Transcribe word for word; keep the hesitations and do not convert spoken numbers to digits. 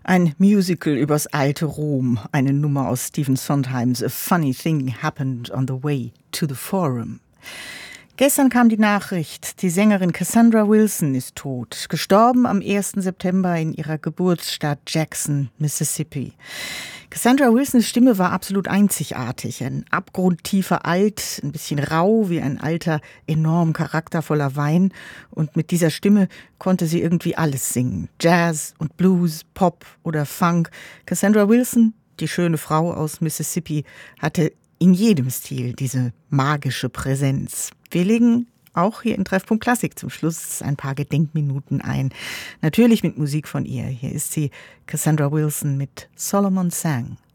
Ein Musical übers alte Rom, eine Nummer aus Stephen Sondheims A Funny Thing Happened on the Way to the Forum. Gestern kam die Nachricht, die Sängerin Cassandra Wilson ist tot, gestorben am ersten September in ihrer Geburtsstadt Jackson, Mississippi. Cassandra Wilsons Stimme war absolut einzigartig, ein abgrundtiefer Alt, ein bisschen rau wie ein alter, enorm charaktervoller Wein. Und mit dieser Stimme konnte sie irgendwie alles singen. Jazz und Blues, Pop oder Funk. Cassandra Wilson, die schöne Frau aus Mississippi, hatte in jedem Stil diese magische Präsenz. Wir legen auch hier in Treffpunkt Klassik zum Schluss ein paar Gedenkminuten ein. Natürlich mit Musik von ihr. Hier ist sie, Cassandra Wilson mit Solomon Sang.